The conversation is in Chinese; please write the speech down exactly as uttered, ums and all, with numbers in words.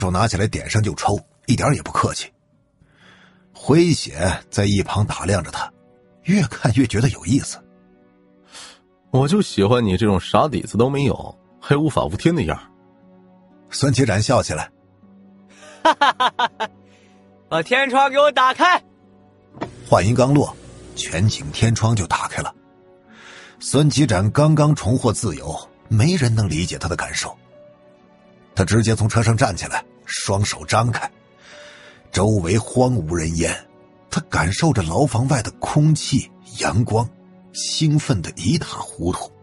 手拿起来点上就抽，一点也不客气。灰血在一旁打量着他，越看越觉得有意思。 我就喜欢你这种啥底子都没有还无法无天的样。 孙启展笑起来， 哈哈哈哈哈！把天窗给我打开！ 话音刚落，全景天窗就打开了。孙启展刚刚重获自由，没人能理解他的感受。他直接从车上站起来，双手张开，周围荒无人烟，他感受着牢房外的空气、阳光，兴奋得一塌糊涂。